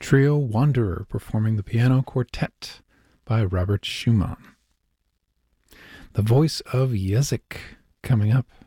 Trio Wanderer performing the piano quartet by Robert Schumann. The Voice of Jezik coming up.